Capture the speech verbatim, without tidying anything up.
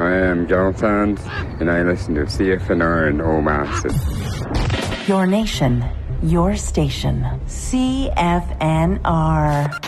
I am Galfand, and I listen to C F N R and Omaster. Your nation, your station, C F N R.